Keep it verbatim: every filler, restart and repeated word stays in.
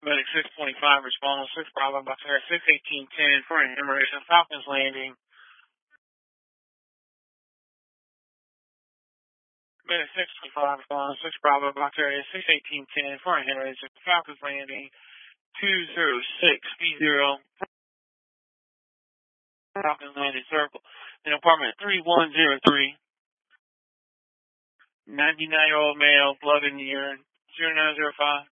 Medic six twenty-five responding six Bravo Box Air six eighteen ten for an emergency Falcons landing. Medic six twenty-five responding six Bravo Box Air six eighteen ten for an emergency Falcons landing two zero six B zero. Falcons landing circle in apartment three one zero three. ninety-nine year old male, blood in the urine, zero nine zero five.